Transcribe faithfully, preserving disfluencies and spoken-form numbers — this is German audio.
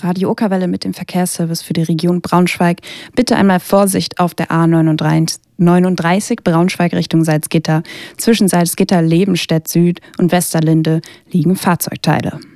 Radio Okerwelle mit dem Verkehrsservice für die Region Braunschweig. Bitte einmal Vorsicht auf der A neununddreißig Braunschweig Richtung Salzgitter. Zwischen Salzgitter, Lebenstedt Süd und Westerlinde liegen Fahrzeugteile.